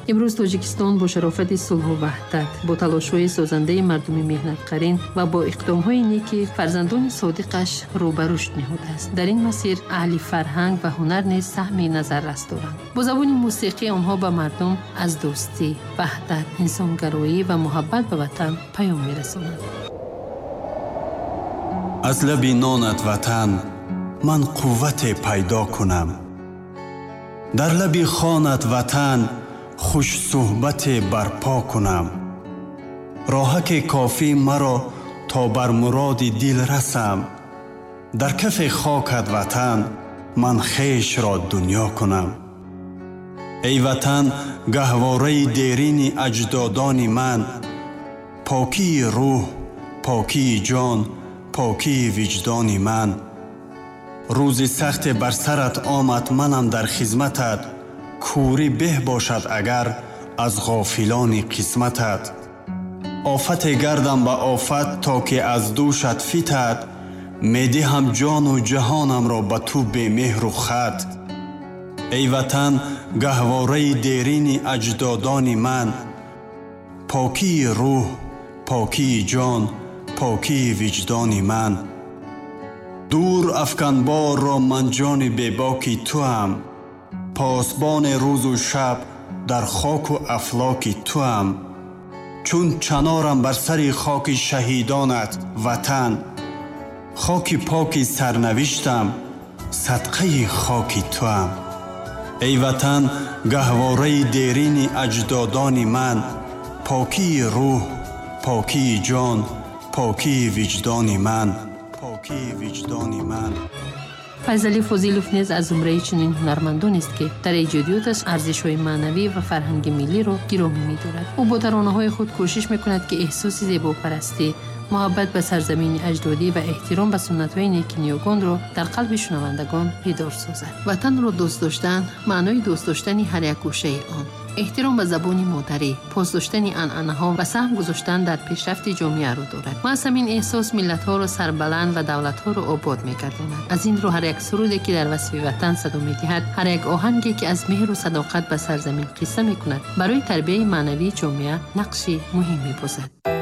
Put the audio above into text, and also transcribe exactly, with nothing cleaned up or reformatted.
امروز تاجیکستان با شرافت صلح و وحدت، با تلاش‌های سازنده مردم مهنت‌کاران و با اقدام‌های نیکی فرزندان صادقش رو به رشد نهاده است. در این مسیر اهل فرهنگ و هنر نیز سهم نظررس دارند. با زبان موسیقی آنها به مردم از دوستی، وحدت، انسانگرایی و محبت به وطن پیام می‌رسانند. از لب نانت وطن من قوت پیدا کنم، در لب خوانت وطن خوش صحبت برپا کنم. راهک کافی مرا تا بر مراد دل رسم، در کف خاکت وطن من خویش را دنیا کنم. ای وطن گهواره دیرین اجدادان من، پاکی روح، پاکی جان، پاکی وجدان من. روزی سخت بر سرت آمد منم در خدمتت، کوری به باشد اگر از غافلان قسمتت. آفت گردم به آفت تا که از دوشت فتد، میدی هم جان و جهانم را به تو به مهر و خط. ای وطن گهواره دیرین اجدادان من، پاکی روح، پاکی جان، پاکی وجدان من. دور افکن بار را من جان بیباکی تو هم، پاسبان روز و شب در خاک و افلاکی تو هم. چون چنارم بر سر خاک شهیدانت وطن، خاک پاکی سرنوشتم صدقه خاکی تو هم. ای وطن گهواره دیرین اجدادان من، پاکی روح، پاکی جان، پاکی وجدان من، پاکی وجدان من. فیضعلی فضیلوف نیز از زمره چنین هنرمندان است که در ایجادیاتش ارزش‌های معنوی و فرهنگ ملی را گرامی می‌دارد. او با ترانه‌های خود کوشش می‌کند که احساس زیباپرستی، محبت به سرزمین اجدادی و احترام به سنت‌های نیکنیاگان را در قلب شنوندگان بیدار سازد. وطن را دوست داشتن معنای دوست داشتن هر یک گوشه آن، احترام به زبان مادری، پاس داشتن عنعنه‌ها و سهم گذاشتن در پیشرفت جامعه را دارد. ما از همین احساس ملت‌ها را سربلند و دولت‌ها را آباد می‌گرداند. از این رو هر یک سرودی که در وصف وطن صدا می‌دهد، هر یک آهنگی که از مهر و صداقت به سرزمین قصه می‌کند، برای تربیت معنوی جامعه نقشی مهم می‌بازد.